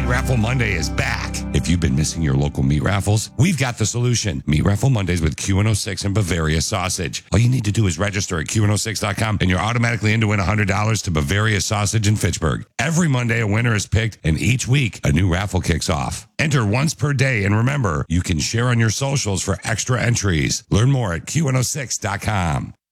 Meat Raffle Monday is back. If you've been missing your local meat raffles, we've got the solution. Meat Raffle Mondays with QN06 and Bavaria Sausage. All you need to do is register at QN06.com and you're automatically in to win $100 to Bavaria Sausage in Fitchburg. Every Monday, a winner is picked, and each week, a new raffle kicks off. Enter once per day, and remember, you can share on your socials for extra entries. Learn more at QN06.com.